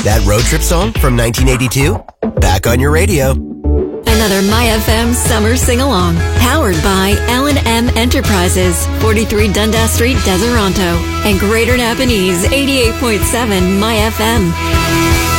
That road trip song from 1982? Back on your radio. Another MyFM Summer Sing-Along, powered by L&M Enterprises, 43 Dundas Street, Deseronto, and Greater Napanese, 88.7 MyFM.